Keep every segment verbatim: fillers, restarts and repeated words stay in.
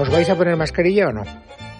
¿os vais a poner mascarilla o no?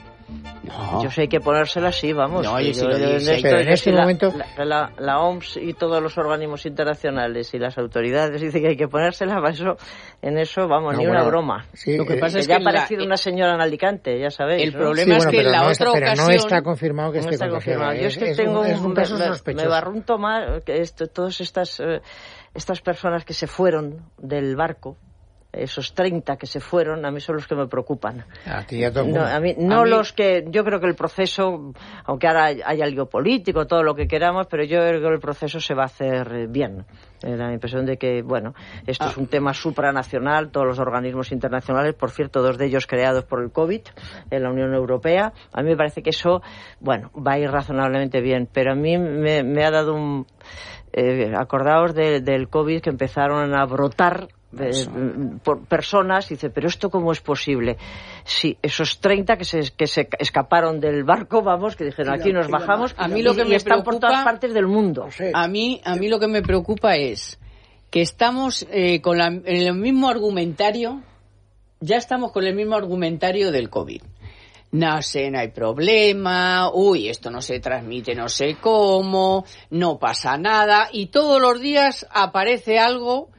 No. Yo sé hay que ponérsela, sí, vamos. No, yo, yo, sí lo yo, dice, pero en este la, momento... La, la, la O M S y todos los organismos internacionales y las autoridades dicen que hay que ponérsela, eso, en eso, vamos, no, ni bueno, una broma. Sí, lo que eh, pasa es ya que ha aparecido la, una señora en Alicante, ya sabéis. El ¿no? problema sí, es bueno, que en la no otra está, pero ocasión... no está confirmado que no esté está confirmado. Es, Yo es que es tengo un, es un caso me, sospechoso. Me barrunto más que esto, todas estas, eh, estas personas que se fueron del barco, esos treinta que se fueron, a mí son los que me preocupan. A ti ya todo no, a mí, no a mí... los que... Yo creo que el proceso, aunque ahora haya lío político, todo lo que queramos, pero yo creo que el proceso se va a hacer bien. Me da la impresión de que, bueno, esto ah. es un tema supranacional, todos los organismos internacionales, por cierto, dos de ellos creados por el COVID, en la Unión Europea. A mí me parece que eso, bueno, va a ir razonablemente bien, pero a mí me, me ha dado un... Eh, acordaos de, del COVID que empezaron a brotar Eh, por personas, y dice, pero esto cómo es posible. Sí, esos treinta que se, que se escaparon del barco, vamos, que dijeron, aquí nos bajamos, a mí lo que y, me y están preocupa, por todas partes del mundo. A mí, a mí lo que me preocupa es que estamos eh, con la, el mismo argumentario, ya estamos con el mismo argumentario del COVID. No sé, no hay problema, uy, esto no se transmite no sé cómo, no pasa nada, y todos los días aparece algo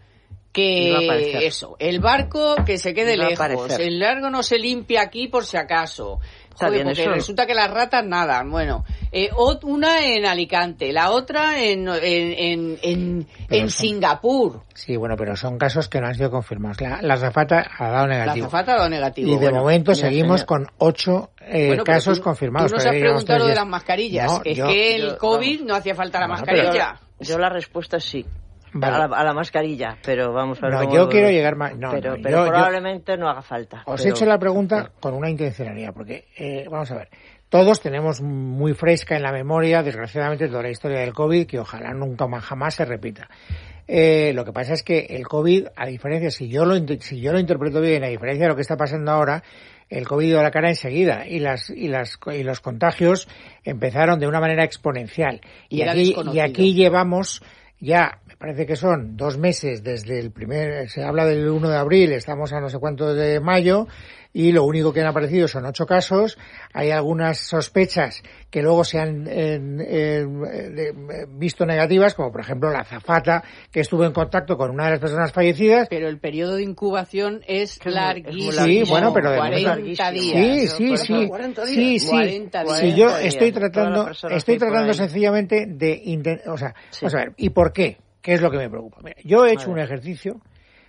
que eso, el barco que se quede lejos, el largo no se limpia aquí por si acaso. Joder, bien, porque eso. Resulta que las ratas nadan. Bueno, eh, una en Alicante, la otra en en en, en, en son, Singapur. Sí, bueno, pero son casos que no han sido confirmados. La, la azafata ha dado negativo. La azafata ha dado negativo. Y de bueno, momento seguimos señor. con ocho eh, bueno, casos tú, confirmados. Tú nos has preguntado lo de las mascarillas. No, es yo, que el yo, COVID no, no hacía falta la bueno, mascarilla. Yo, yo la respuesta es sí. Vale. A, la, a la mascarilla, pero vamos a ver. No, cómo yo lo... quiero llegar más. No, pero no, pero yo, probablemente yo... no haga falta. Os pero... he hecho la pregunta con una intencionalidad, porque eh, vamos a ver. Todos tenemos muy fresca en la memoria, desgraciadamente, toda la historia del COVID, que ojalá nunca más jamás se repita. Eh, lo que pasa es que el COVID, a diferencia, si yo lo si yo lo interpreto bien, a diferencia de lo que está pasando ahora, el COVID dio la cara enseguida y las y las y los contagios empezaron de una manera exponencial. Y, y aquí y aquí llevamos ya, me parece que son dos meses desde el primer, se habla del uno de abril, estamos a no sé cuánto de mayo, y lo único que han aparecido son ocho casos. Hay algunas sospechas que luego se han eh, eh, visto negativas, como por ejemplo la azafata, que estuvo en contacto con una de las personas fallecidas. Pero el periodo de incubación es larguísimo. Sí, bueno, pero de cuarenta días. Sí, sí, sí. Sí, sí. cuarenta días. Sí, yo estoy tratando, estoy tratando sencillamente de, intent- o sea, sí. Vamos a ver, ¿y por qué? ¿Qué es lo que me preocupa? Mira, yo he hecho un ejercicio.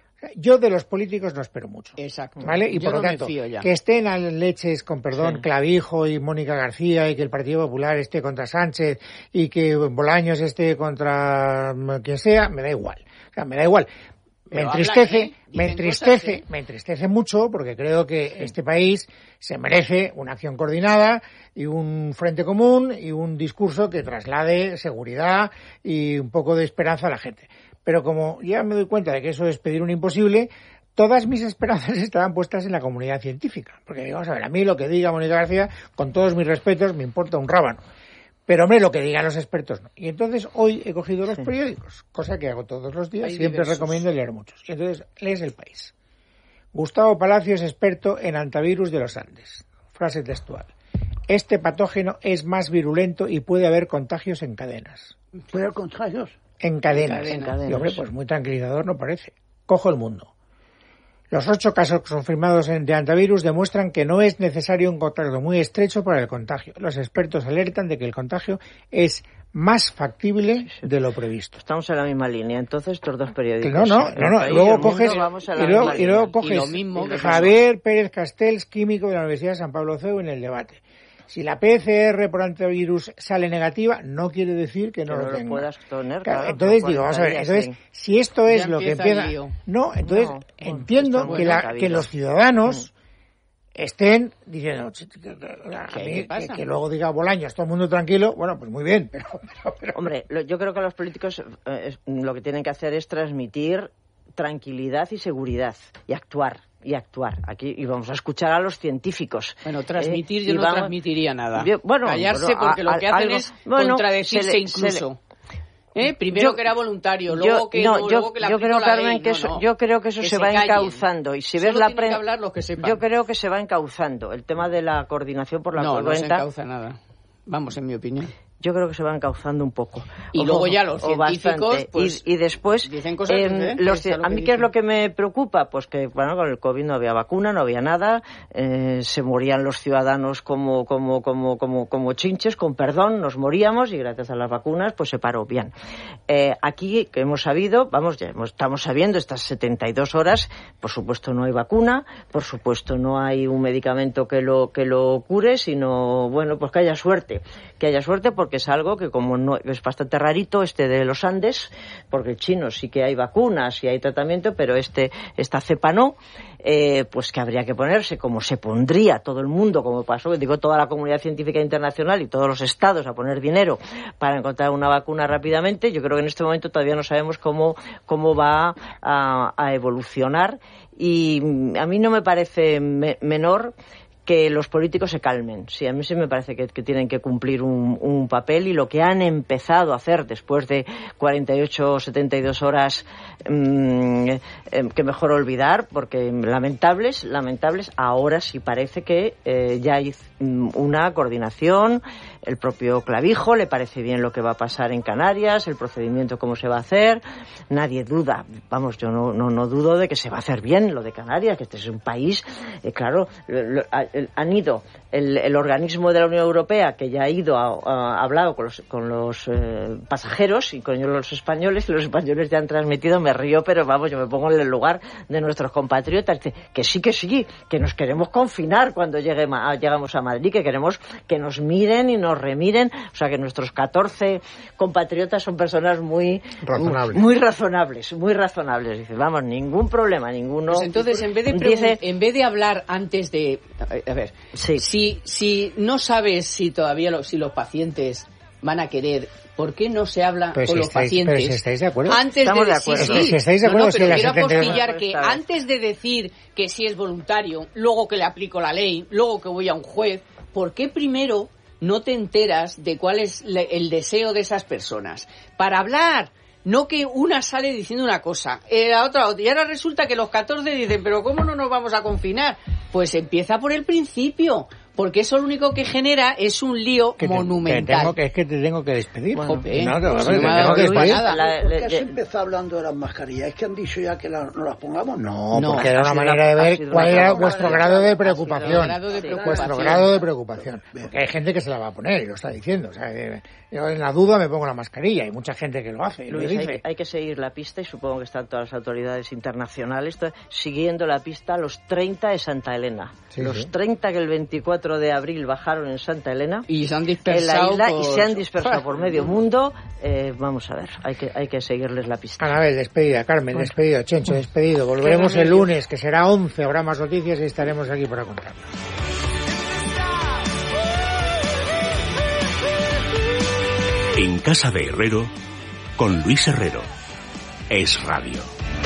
Yo de los políticos no espero mucho. Exacto. ¿Vale? Y yo por lo no tanto, que estén a leches, con perdón, sí. Clavijo y Mónica García, y que el Partido Popular esté contra Sánchez, y que Bolaños esté contra quien sea, me da igual. O sea, me da igual. Me Pero entristece, hablan, ¿eh? me entristece, cosas, ¿eh? me entristece mucho, porque creo que sí. este país se merece una acción coordinada y un frente común y un discurso que traslade seguridad y un poco de esperanza a la gente. Pero como ya me doy cuenta de que eso es pedir un imposible, todas mis esperanzas estaban puestas en la comunidad científica. Porque, vamos a ver, a mí lo que diga Mónica García, con todos mis respetos, me importa un rábano. Pero, hombre, lo que digan los expertos no. Y entonces hoy he cogido los periódicos, cosa que hago todos los días, Hay siempre diversos. recomiendo leer muchos. Y entonces lees El País. Gustavo Palacios, experto en antivirus de los Andes. Frase textual. Este patógeno es más virulento y puede haber contagios en cadenas. ¿Puede haber contagios? En cadenas. En cadenas. Y, hombre, pues muy tranquilizador no parece. Cojo El Mundo. Los ocho casos confirmados de antivirus demuestran que no es necesario un contacto muy estrecho para el contagio. Los expertos alertan de que el contagio es más factible de lo previsto. Estamos en la misma línea, entonces, estos dos periódicos. No, no, no, no. Luego coges, y luego, y luego coges y lo mismo que Javier Pérez Castells, químico de la Universidad de San Pablo C E U, en El Debate. Si la P C R por antivirus sale negativa, no quiere decir que no que lo no tenga. Lo puedas tener, claro, claro, entonces no digo, vamos a ver, entonces, sí. si esto es ya lo que empieza empieza... No, entonces no, entiendo no, que, la, que los ciudadanos mm. estén diciendo, a mí, que, que luego diga Bolaños, todo el mundo tranquilo, bueno, pues muy bien, pero... pero, pero... Hombre, lo, yo creo que los políticos eh, lo que tienen que hacer es transmitir tranquilidad y seguridad y actuar. y actuar. Aquí y vamos a escuchar a los científicos. Bueno, transmitir, eh, yo no vamos, transmitiría nada. Yo, bueno, callarse bueno, porque a, lo que hacen algo, es bueno, contradecirse se le, incluso. Se le, ¿Eh? Primero yo, que era voluntario, yo, luego que no, no, yo, luego que la yo creo, la Carmen, ley. que No, eso, no. yo creo que eso que se, se va callen. encauzando y si Solo ves la tienen que hablar los que sepan. yo creo que se va encauzando el tema de la coordinación por la no, cuenta. No, no se encauza nada. Vamos, en mi opinión. Yo creo que se va encauzando un poco. Y o, luego ya los científicos, pues, y, y después, dicen cosas eh, diferentes, los, a, a mí, ¿qué es lo que me preocupa? Pues que, bueno, con el COVID no había vacuna, no había nada, eh, se morían los ciudadanos como, como, como, como, como chinches, con perdón, nos moríamos y gracias a las vacunas, pues se paró bien. Eh, aquí, que hemos sabido, vamos, ya hemos, estamos sabiendo estas setenta y dos horas, por supuesto no hay vacuna, por supuesto no hay un medicamento que lo, que lo cure, sino, bueno, pues que haya suerte, que haya suerte porque es algo que como no, es bastante rarito este de los Andes, porque el chino sí que hay vacunas y hay tratamiento, pero este esta cepa no, eh, pues que habría que ponerse, como se pondría todo el mundo, como pasó, digo, toda la comunidad científica internacional y todos los estados a poner dinero para encontrar una vacuna rápidamente. Yo creo que en este momento todavía no sabemos cómo, cómo va a, a evolucionar y a mí no me parece me, menor que los políticos se calmen. Sí, a mí sí me parece que, que tienen que cumplir un, un papel y lo que han empezado a hacer después de cuarenta y ocho o setenta y dos horas mmm, eh, que mejor olvidar, porque lamentables, lamentables, ahora sí parece que eh, ya hay una coordinación, el propio Clavijo le parece bien lo que va a pasar en Canarias, el procedimiento cómo se va a hacer, nadie duda, vamos, yo no, no, no dudo de que se va a hacer bien lo de Canarias, que este es un país, eh, claro, lo, lo, han ido el, el organismo de la Unión Europea que ya ha ido a, a, a hablado con los, con los eh, pasajeros y con los españoles, y los españoles ya han transmitido, me río, pero vamos, yo me pongo en el lugar de nuestros compatriotas, que sí, que sí, que nos queremos confinar cuando llegue, llegamos a Madrid, que queremos que nos miren y nos remiren, o sea que nuestros catorce compatriotas son personas muy razonables, muy, muy razonables, muy razonables, dice, vamos, ningún problema, ninguno. Pues entonces, en vez de dice, en vez de hablar antes de a ver, sí. si, si no sabes si todavía lo, si los pacientes van a querer, ¿por qué no se habla pero con si los estáis, pacientes? Pero si estáis de acuerdo. Antes Estamos de, de acuerdo. Sí, sí. Si estáis de acuerdo, no, no, pero si quiero setenta y dos... apostillar que antes de decir que sí es voluntario, luego que le aplico la ley, luego que voy a un juez, ¿por qué primero no te enteras de cuál es el deseo de esas personas? Para hablar. No que una sale diciendo una cosa, eh, la otra otra, y ahora resulta que los catorce dicen, pero ¿cómo no nos vamos a confinar? Pues empieza por el principio, porque eso lo único que genera es un lío que te, monumental. Que tengo que, es que te tengo que despedir. Bueno, Jope, no, no, pues no, no, te no, tengo que no, despedir. nada. La, ¿Por qué se empezó hablando de las mascarillas? ¿Es que han dicho ya que la, no las pongamos? No, no porque era una manera de ver cuál era vuestro grado de preocupación. Grado de preocupación. Vuestro grado de preocupación. Porque hay gente que se la va a poner y lo está diciendo. O sea, yo en la duda me pongo la mascarilla. Hay mucha gente que lo hace y Luis, lo dice. Hay, hay que seguir la pista y supongo que están todas las autoridades internacionales siguiendo la pista los treinta de Santa Elena. Sí, los sí. treinta que el veinticuatro de abril bajaron en Santa Elena y se han dispersado en la isla por... y se han dispersado por medio mundo. Eh, vamos a ver, hay que hay que seguirles la pista. Anabel, despedida. Carmen, bueno. despedido. Chencho, despedido. Volveremos el lunes, que será once, habrá más noticias y estaremos aquí para contarlas. En Casa de Herrero, con Luis Herrero. Es Radio.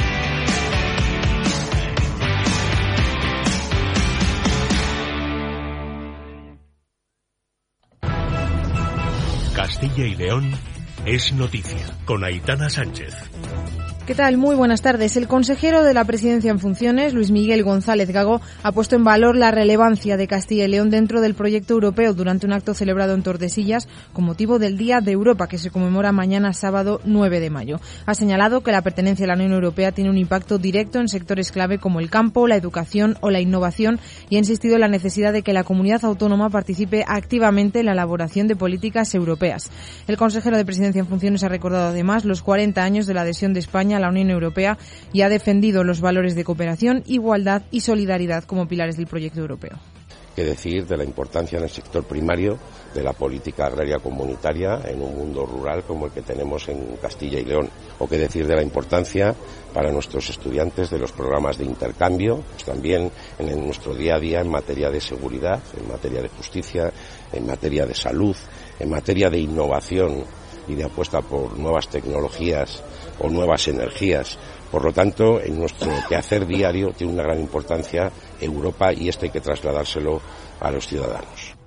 Castilla y León es noticia, con Aitana Sánchez. ¿Qué tal? Muy buenas tardes. El consejero de la Presidencia en funciones, Luis Miguel González Gago, ha puesto en valor la relevancia de Castilla y León dentro del proyecto europeo durante un acto celebrado en Tordesillas con motivo del Día de Europa, que se conmemora mañana sábado nueve de mayo. Ha señalado que la pertenencia a la Unión Europea tiene un impacto directo en sectores clave como el campo, la educación o la innovación y ha insistido en la necesidad de que la comunidad autónoma participe activamente en la elaboración de políticas europeas. El consejero de Presidencia en funciones ha recordado además los cuarenta años de la adhesión de España a la Unión Europea y ha defendido los valores de cooperación, igualdad y solidaridad como pilares del proyecto europeo. ¿Qué decir de la importancia en el sector primario de la política agraria comunitaria en un mundo rural como el que tenemos en Castilla y León? ¿O qué decir de la importancia para nuestros estudiantes de los programas de intercambio, pues también en, en nuestro día a día en materia de seguridad, en materia de justicia, en materia de salud, en materia de innovación y de apuesta por nuevas tecnologías o nuevas energías? Por lo tanto, en nuestro quehacer diario tiene una gran importancia Europa y esto hay que trasladárselo a los ciudadanos.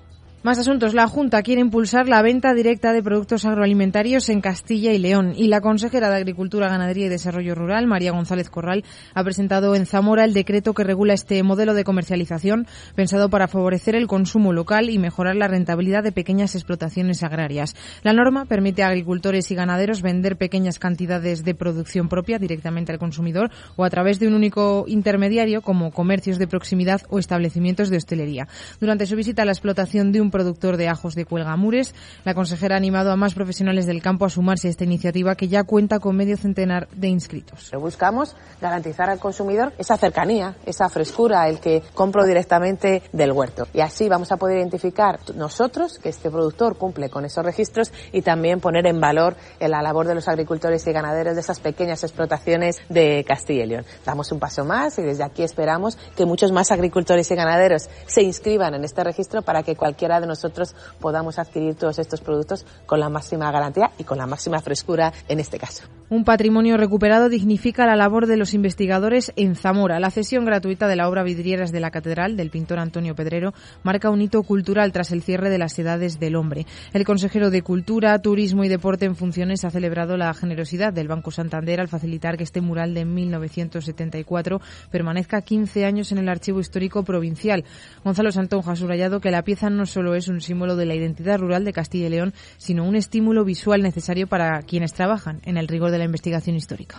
Más asuntos. La Junta quiere impulsar la venta directa de productos agroalimentarios en Castilla y León y la consejera de Agricultura, Ganadería y Desarrollo Rural, María González Corral, ha presentado en Zamora el decreto que regula este modelo de comercialización pensado para favorecer el consumo local y mejorar la rentabilidad de pequeñas explotaciones agrarias. La norma permite a agricultores y ganaderos vender pequeñas cantidades de producción propia directamente al consumidor o a través de un único intermediario como comercios de proximidad o establecimientos de hostelería. Durante su visita a la explotación de un productor de ajos de Cuelgamures, la consejera ha animado a más profesionales del campo a sumarse a esta iniciativa que ya cuenta con medio centenar de inscritos. Buscamos garantizar al consumidor esa cercanía, esa frescura, el que compro directamente del huerto. Y así vamos a poder identificar nosotros que este productor cumple con esos registros y también poner en valor la labor de los agricultores y ganaderos de esas pequeñas explotaciones de Castilla y León. Damos un paso más y desde aquí esperamos que muchos más agricultores y ganaderos se inscriban en este registro para que cualquiera de nosotros podamos adquirir todos estos productos con la máxima garantía y con la máxima frescura en este caso. Un patrimonio recuperado dignifica la labor de los investigadores en Zamora. La cesión gratuita de la obra Vidrieras de la Catedral del pintor Antonio Pedrero marca un hito cultural tras el cierre de las Edades del Hombre. El consejero de Cultura, Turismo y Deporte en funciones ha celebrado la generosidad del Banco Santander al facilitar que este mural de mil novecientos setenta y cuatro permanezca quince años en el Archivo Histórico Provincial. Gonzalo Santonja ha subrayado que la pieza no solo es un símbolo de la identidad rural de Castilla y León, sino un estímulo visual necesario para quienes trabajan en el rigor de la investigación histórica.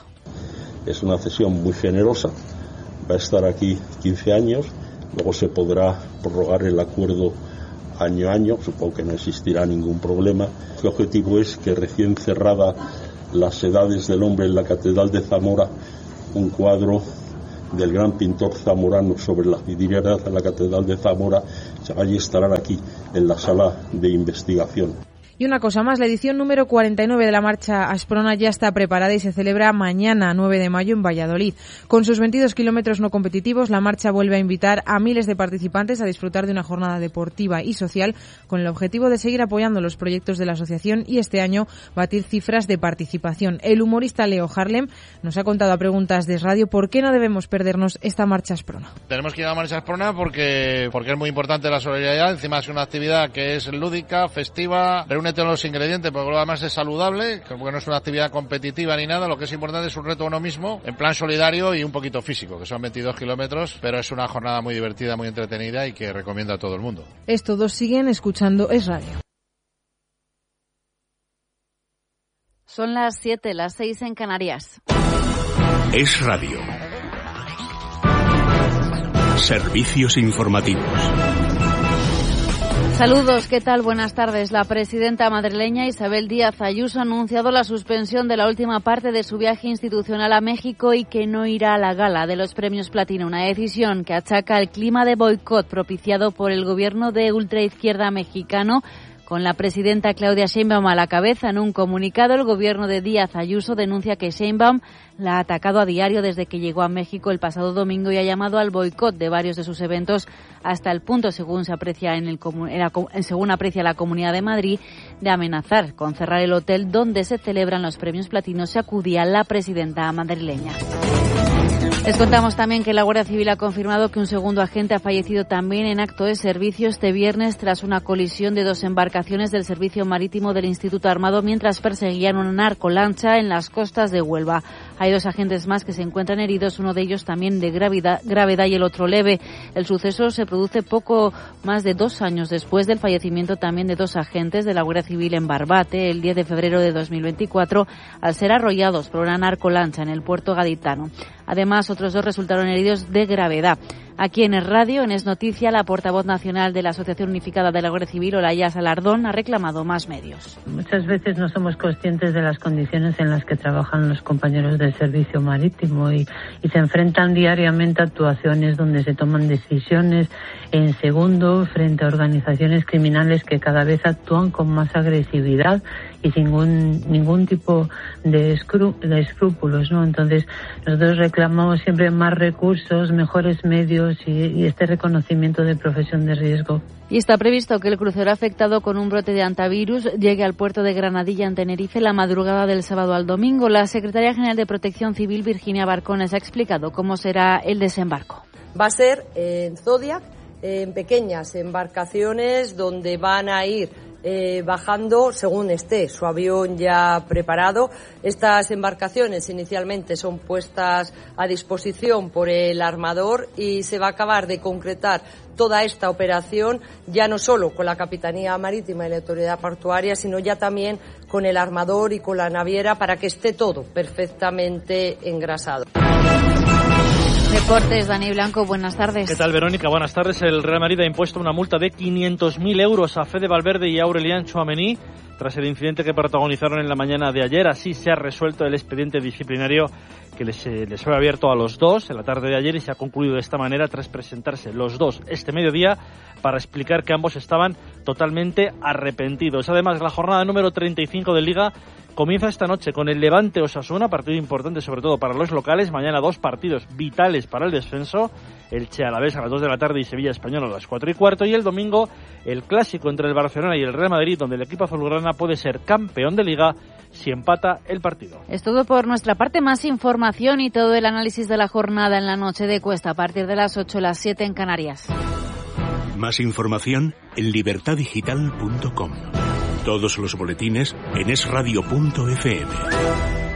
Es una cesión muy generosa, va a estar aquí quince años, luego se podrá prorrogar el acuerdo año a año, supongo que no existirá ningún problema. El objetivo es que recién cerrada las Edades del Hombre en la Catedral de Zamora, un cuadro del gran pintor zamorano sobre las vidrieras de la Catedral de Zamora, allí estarán aquí en la sala de investigación. Y una cosa más, la edición número cuarenta y nueve de la Marcha Asprona ya está preparada y se celebra mañana, nueve de mayo, en Valladolid. Con sus veintidós kilómetros no competitivos, la marcha vuelve a invitar a miles de participantes a disfrutar de una jornada deportiva y social con el objetivo de seguir apoyando los proyectos de la asociación y este año batir cifras de participación. El humorista Leo Harlem nos ha contado a Preguntas de Radio por qué no debemos perdernos esta Marcha Asprona. Tenemos que ir a la Marcha Asprona porque, porque es muy importante la solidaridad, encima es una actividad que es lúdica, festiva, reúne todos los ingredientes, porque luego además es saludable, porque no es una actividad competitiva ni nada, lo que es importante es un reto a uno mismo, en plan solidario y un poquito físico, que son veintidós kilómetros, pero es una jornada muy divertida, muy entretenida y que recomiendo a todo el mundo. Estos dos siguen escuchando Es Radio. Son las siete, las seis en Canarias. Es Radio. Servicios informativos. Saludos, ¿qué tal? Buenas tardes. La presidenta madrileña Isabel Díaz Ayuso ha anunciado la suspensión de la última parte de su viaje institucional a México y que no irá a la gala de los premios Platino, una decisión que achaca al clima de boicot propiciado por el gobierno de ultraizquierda mexicano, con la presidenta Claudia Sheinbaum a la cabeza. En un comunicado, el gobierno de Díaz Ayuso denuncia que Sheinbaum la ha atacado a diario desde que llegó a México el pasado domingo y ha llamado al boicot de varios de sus eventos hasta el punto, según se aprecia en el en la, según aprecia la Comunidad de Madrid, de amenazar con cerrar el hotel donde se celebran los premios Platinos. Se acudía la presidenta madrileña. Les contamos también que la Guardia Civil ha confirmado que un segundo agente ha fallecido también en acto de servicio este viernes tras una colisión de dos embarcaciones del Servicio Marítimo del Instituto Armado mientras perseguían una narcolancha en las costas de Huelva. Hay dos agentes más que se encuentran heridos, uno de ellos también de gravedad, gravedad y el otro leve. El suceso se produce poco más de dos años después del fallecimiento también de dos agentes de la Guardia Civil en Barbate el diez de febrero de dos mil veinticuatro al ser arrollados por una narcolancha en el puerto gaditano. Además, otros dos resultaron heridos de gravedad. Aquí en Es Radio, en Es Noticia, la portavoz nacional de la Asociación Unificada de la Guardia Civil, Olaya Salardón, ha reclamado más medios. Muchas veces no somos conscientes de las condiciones en las que trabajan los compañeros del servicio marítimo y, y se enfrentan diariamente a actuaciones donde se toman decisiones en segundo frente a organizaciones criminales que cada vez actúan con más agresividad y sin ningún, ningún tipo de, escru, de escrúpulos, ¿no? Entonces, nosotros reclamamos siempre más recursos, mejores medios y, y este reconocimiento de profesión de riesgo. Y está previsto que el crucero afectado con un brote de antivirus llegue al puerto de Granadilla, en Tenerife, la madrugada del sábado al domingo. La secretaria general de Protección Civil, Virginia Barcones, ha explicado cómo será el desembarco. Va a ser en Zodiac, en pequeñas embarcaciones donde van a ir eh, bajando según esté su avión ya preparado. Estas embarcaciones inicialmente son puestas a disposición por el armador y se va a acabar de concretar toda esta operación ya no solo con la Capitanía Marítima y la Autoridad Portuaria, sino ya también con el armador y con la naviera para que esté todo perfectamente engrasado. Deportes, Dani Blanco, buenas tardes. ¿Qué tal, Verónica? Buenas tardes. El Real Madrid ha impuesto una multa de quinientos mil euros a Fede Valverde y a Aurelien Tchouaméni tras el incidente que protagonizaron en la mañana de ayer. Así se ha resuelto el expediente disciplinario que les, les fue abierto a los dos en la tarde de ayer y se ha concluido de esta manera tras presentarse los dos este mediodía para explicar que ambos estaban totalmente arrepentidos. Además, la jornada número treinta y cinco de Liga comienza esta noche con el Levante Osasuna, partido importante sobre todo para los locales. Mañana dos partidos vitales para el descenso, Elche Alavés a las dos de la tarde y Sevilla Español a las cuatro y cuarto. Y el domingo el clásico entre el Barcelona y el Real Madrid, donde el equipo azulgrana puede ser campeón de Liga si empata el partido. Es todo por nuestra parte. Más información y todo el análisis de la jornada en la noche de Cuesta a partir de las ocho, las siete en Canarias. Más información en libertad digital punto com. Todos los boletines en es radio punto efe eme.